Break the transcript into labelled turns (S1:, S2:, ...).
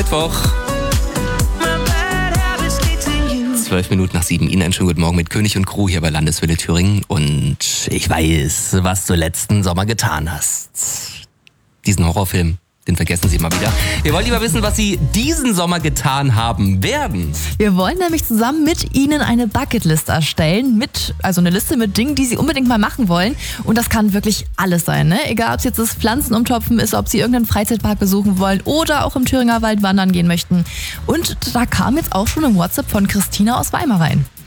S1: Mittwoch. 7:12. Ihnen einen schönen guten Morgen mit König und Crew hier bei Landeswelle Thüringen. Und ich weiß, was du letzten Sommer getan hast. Diesen Horrorfilm, den vergessen Sie mal wieder. Wir wollen lieber wissen, was Sie diesen Sommer getan haben werden.
S2: Wir wollen nämlich zusammen mit Ihnen eine Bucketlist erstellen. Also eine Liste mit Dingen, die Sie unbedingt mal machen wollen. Und das kann wirklich alles sein, ne? Egal, ob es jetzt das Pflanzen umtopfen ist, ob Sie irgendeinen Freizeitpark besuchen wollen oder auch im Thüringer Wald wandern gehen möchten. Und da kam jetzt auch schon ein WhatsApp von Christina aus Weimar rein.